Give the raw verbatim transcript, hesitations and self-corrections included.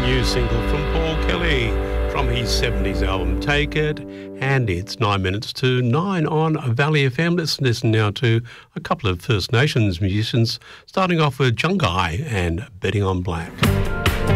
new single from Paul Kelly from his seventies album Take It, and it's nine minutes to nine on Valley F M. Let's listen now to a couple of First Nations musicians, starting off with Jungai and Betting on Black.